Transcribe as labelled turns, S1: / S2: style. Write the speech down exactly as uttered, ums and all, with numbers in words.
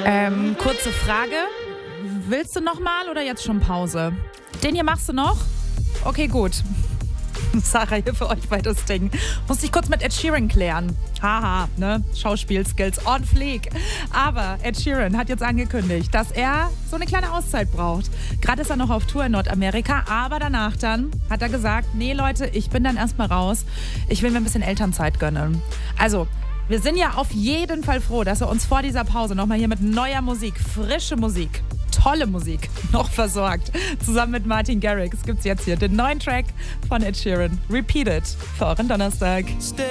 S1: Ähm, kurze Frage. Willst du noch mal oder jetzt schon Pause? Den hier machst du noch? Okay, gut. Sarah hier für euch bei das Ding. Musste ich kurz mit Ed Sheeran klären. Haha, ne? Schauspielskills on fleek. Aber Ed Sheeran hat jetzt angekündigt, dass er so eine kleine Auszeit braucht. Gerade ist er noch auf Tour in Nordamerika, aber danach dann hat er gesagt, nee Leute, ich bin dann erstmal raus. Ich will mir ein bisschen Elternzeit gönnen. Also, wir sind ja auf jeden Fall froh, dass er uns vor dieser Pause nochmal hier mit neuer Musik, frische Musik, tolle Musik noch versorgt. Zusammen mit Martin Garrix gibt's jetzt hier den neuen Track von Ed Sheeran. Repeat It für euren Donnerstag.